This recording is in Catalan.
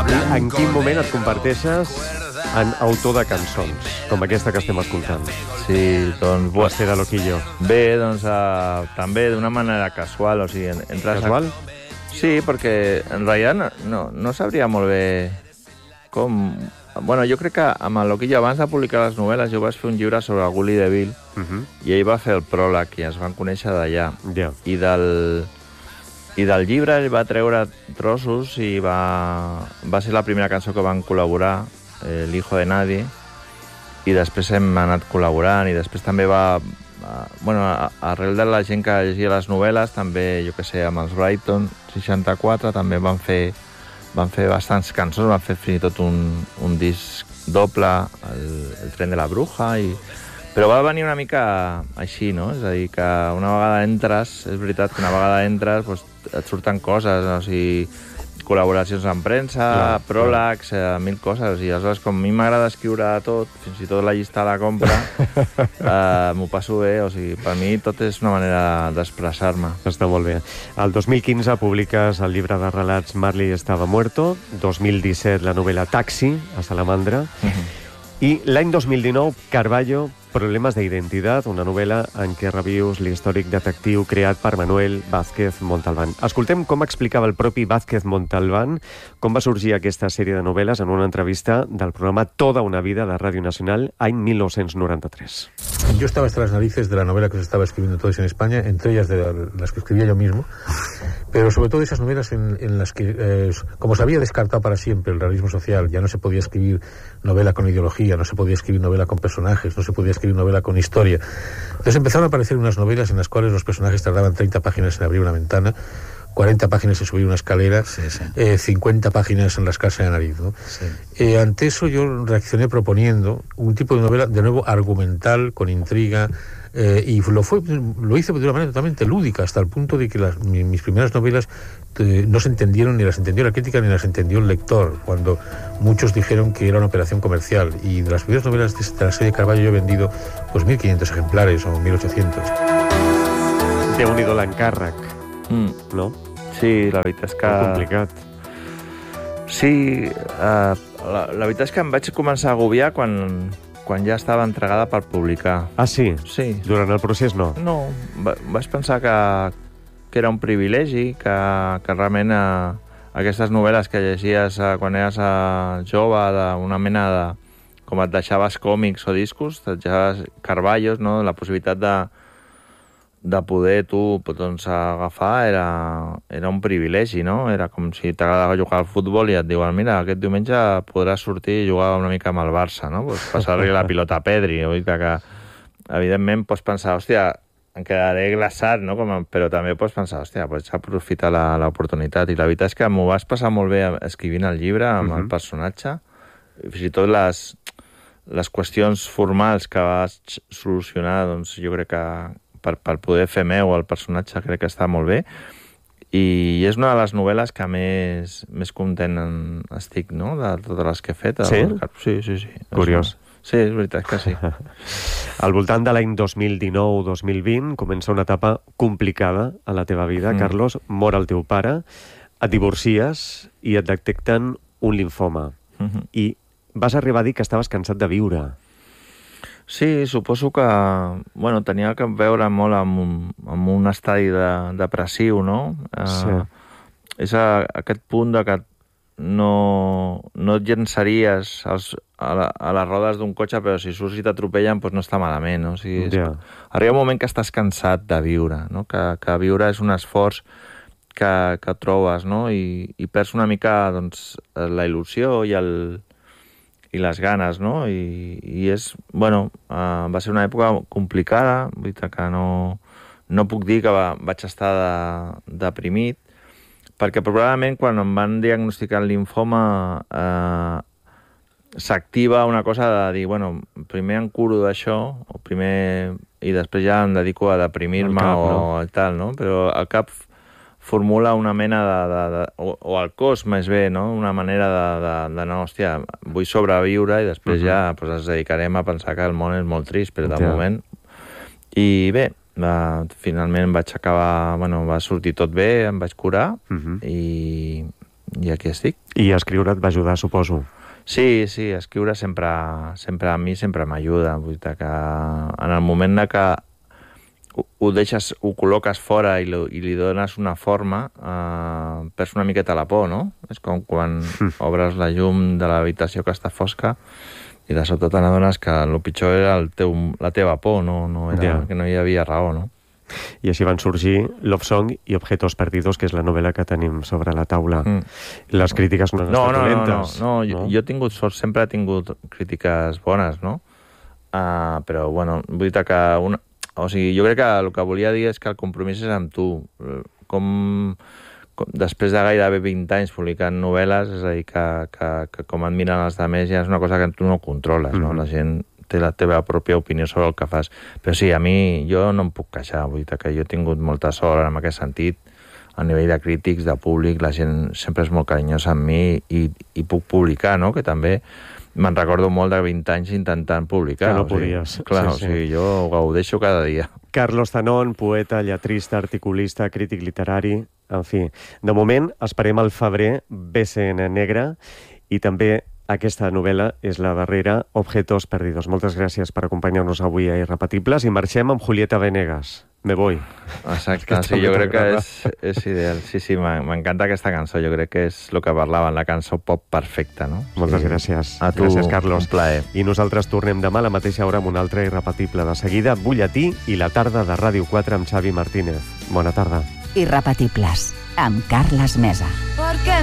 I en quin moment et converteixes en autor de cançons, com aquesta que estem escoltant? Sí, doncs... Búsqueda Loquillo. Bé, doncs també d'una manera casual, o sigui... Casual? Sí, perquè en realitat no sabria molt bé com... Bueno, jo crec que amb el Loquillo, abans de publicar les novel·les, jo vaig fer un llibre sobre el Gulli de Vil, i ell va fer el pròleg, i ens van conèixer d'allà. Yeah. I del llibre ell va treure trossos i va ser la primera cançó que van col·laborar, El hijo de nadie, i després hem anat col·laborant, i després també arrel de la gent que llegia les novel·les, també, jo què sé, amb els Brighton 64, també van fer bastants cançons, van fer fins i tot un disc doble, el tren de la bruja, però va venir una mica així, no? És a dir, que una vegada entres, és veritat que una vegada entres doncs, et surten coses, o sigui, col·laboracions en premsa, pròlegs, mil coses, i aleshores, com a mi m'agrada escriure tot, fins i tot la llista de la compra, m'ho passo bé, o sigui, per mi tot és una manera d'expressar-me. Està molt bé. El 2015 publiques el llibre de relats Marley estava muerto, 2017 la novel·la Taxi, a Salamandra, i l'any 2019, Carballo, Problemes d'identitat, una novel·la en què revius l'històric detectiu creat per Manuel Vázquez Montalbán. Escoltem com explicava el propi Vázquez Montalbán com va sorgir aquesta sèrie de novel·les en una entrevista del programa Toda una vida de Radio Nacional, any 1993. Yo estaba hasta las narices de la novela que se estaba escribiendo entonces en España, entre ellas de las que escribía yo mismo, pero sobre todo esas novelas en las que, como se había descartado para siempre el realismo social, ya no se podía escribir novela con ideología, no se podía escribir novela con personajes, no se podía escribir novela con historia. Entonces empezaron a aparecer unas novelas en las cuales los personajes tardaban 30 páginas en abrir una ventana, 40 páginas en subir una escalera, 50 páginas en rascarse la nariz, ¿no? Sí. Ante eso yo reaccioné proponiendo un tipo de novela, de nuevo, argumental, con intriga, y lo hice de una manera totalmente lúdica, hasta el punto de que mis primeras novelas no se entendieron, ni las entendió la crítica, ni las entendió el lector, cuando muchos dijeron que era una operación comercial. Y de las primeras novelas de la serie Carballo yo he vendido pues 1.500 ejemplares o 1.800. Déu-n'hi-do l'encàrrec, no? Sí, la veritat és que... És complicat. Sí, la veritat és que em vaig començar a agobiar quan ja estava entregada per publicar. Ah, sí? Sí. Durant el procés no? No, vaig pensar que era un privilegi, que realment aquestes novel·les que llegies quan eres jove, d'una mena de... com et deixaves còmics o discos, et deixaves Carballos, no? La possibilitat de poder tu doncs, agafar era un privilegi, no? Era com si t'agradava jugar al futbol i et diuen mira, aquest diumenge podràs sortir i jugar una mica amb el Barça, no? Pues passar-li la pilota a Pedri, que evidentment pots pensar, hòstia, em quedaré glaçat, no? Però també pots pensar, hòstia, pots aprofitar l'oportunitat. I la veritat és que m'ho vas passar molt bé escrivint el llibre amb el personatge, i fins i tot les qüestions formals que vaig solucionar, doncs jo crec que per poder fer meu el personatge crec que està molt bé, i és una de les novel·les que més content estic, no?, de totes les que he fet. Sí? Sí. Curiós. Sí, és veritat que sí. Al voltant de l'any 2019-2020 comença una etapa complicada a la teva vida, Carlos. Mor el teu pare, et divorcies i et detecten un limfoma. I vas arribar a dir que estaves cansat de viure. Sí, suposo que tenia que veure molt amb un estadi depressiu, no? Sí. És aquest punt de que no et llançaries a les rodes d'un cotxe, però si surts i t'atropellen doncs no està malament, no? O sigui, arriba un moment que estàs cansat de viure, no? Que viure és un esforç que trobes, no? I perds una mica doncs, la il·lusió i les ganes, no? I és, va ser una època complicada, vull dir que no puc dir que vaig estar deprimit, perquè probablement quan em van diagnosticar el limfoma s'activa una cosa de dir, primer em curo d'això, i després ja em dedico a deprimir-me o tal, no? Però el cap formula una mena o el cos més bé, no? Una manera de no, hòstia, vull sobreviure i després ja ens dedicarem a pensar que el món és molt trist, però de moment... I bé, finalment vaig acabar... va sortir tot bé, em vaig curar i aquí estic. I escriure et va ajudar, suposo. Sí, escriure sempre a mi sempre m'ajuda. Vull dir que en el moment que ho deixes, ho col·loques fora i li dones una forma, perds una miqueta la por, no? És com quan obres la llum de l'habitació que està fosca i de sobte te n'adones que el pitjor era la teva por, no era, que no hi havia raó, no? I així van sorgir Love Song i Objetos Perdidos, que és la novel·la que tenim sobre la taula. Les crítiques no han estat dolentes. No, jo he tingut sort, sempre he tingut crítiques bones, no? Però, bueno, vull dir que... O sigui, jo crec que el que volia dir és que el compromís és amb tu. Com després de gairebé 20 anys publicant novel·les, és a dir, que com et miren els altres ja és una cosa que tu no controles, no? La gent té la teva pròpia opinió sobre el que fas. Però sí, a mi, jo no em puc queixar. Vull dir que jo he tingut molta sort en aquest sentit, a nivell de crítics, de públic, la gent sempre és molt carinyosa amb mi i puc publicar, no? Que també me'n recordo molt de 20 anys intentant publicar. Que no podies. Clar, sí. O sigui, jo ho gaudeixo cada dia. Carlos Zanón, poeta, lletrista, articulista, crític literari, en fi. De moment, esperem al febrer BCN Negre i també aquesta novel·la és la darrera, Objetos Perdidos. Moltes gràcies per acompanyar-nos avui a Irrepetibles i marxem amb Julieta Venegas. Me voy. Exacte, sí, jo crec que és ideal. Sí, m'encanta aquesta cançó. Jo crec que és el que parlaven, la cançó pop perfecta, no? Moltes gràcies. A tu, gràcies, Carlos. un plaer. I nosaltres tornem demà a la mateixa hora amb un altre Irrepetible. De seguida, Butlletí i la tarda de Ràdio 4 amb Xavi Martínez. Bona tarda. Irrepetibles, amb Carles Mesa.